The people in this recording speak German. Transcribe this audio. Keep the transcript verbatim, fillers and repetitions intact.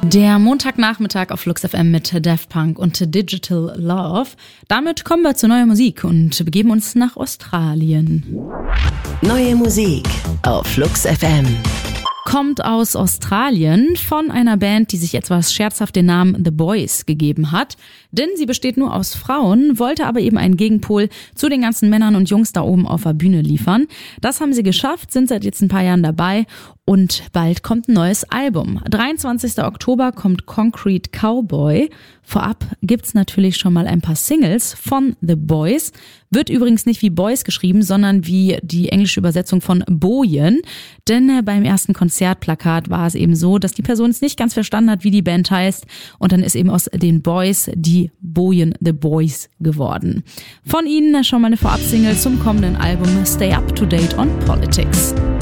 Der Montagnachmittag auf Flux F M mit Daft Punk und Digital Love. Damit kommen wir zu neuer Musik und begeben uns nach Australien. Neue Musik auf Flux F M. Kommt aus Australien von einer Band, die sich etwas scherzhaft den Namen The Boys gegeben hat. Denn sie besteht nur aus Frauen, wollte aber eben einen Gegenpol zu den ganzen Männern und Jungs da oben auf der Bühne liefern. Das haben sie geschafft, sind seit jetzt ein paar Jahren dabei und bald kommt ein neues Album. dreiundzwanzigster Oktober kommt Concrete Cowboy. Vorab gibt's natürlich schon mal ein paar Singles von The Boys. Wird übrigens nicht wie Boys geschrieben, sondern wie die englische Übersetzung von Bojen. Denn beim ersten Konzertplakat war es eben so, dass die Person es nicht ganz verstanden hat, wie die Band heißt. Und dann ist eben aus den Boys die Bojen The Boys geworden. Von ihnen schon mal eine Vorab-Single zum kommenden Album Stay Up to Date on Politics.